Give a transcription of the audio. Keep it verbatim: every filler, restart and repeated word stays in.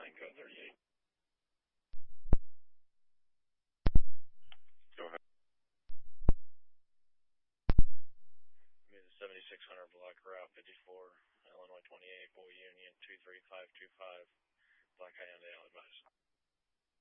line code thirty-eight. Go ahead. Be the seventy-six hundred block Route fifty-four, Illinois twenty-eight, Boy Union two three five two five, Black Hyundai, I'll advise.